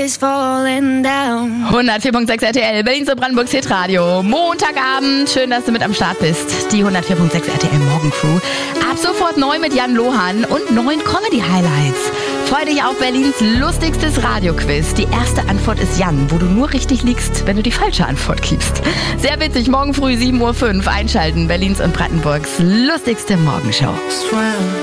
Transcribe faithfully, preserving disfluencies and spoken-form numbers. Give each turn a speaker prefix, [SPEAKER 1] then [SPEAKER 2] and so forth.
[SPEAKER 1] is falling down.
[SPEAKER 2] hundertvier Komma sechs R T L, Berlins und Brandenburgs Hitradio. Montagabend, schön, dass du mit am Start bist. Die hundertvier Komma sechs R T L Morgencrew. Ab sofort neu mit Jan Lohan und neuen Comedy-Highlights. Freu dich auf Berlins lustigstes Radioquiz. Die erste Antwort ist Jan, wo du nur richtig liegst, wenn du die falsche Antwort gibst. Sehr witzig, morgen früh sieben Uhr fünf einschalten. Berlins und Brandenburgs lustigste Morgenshow.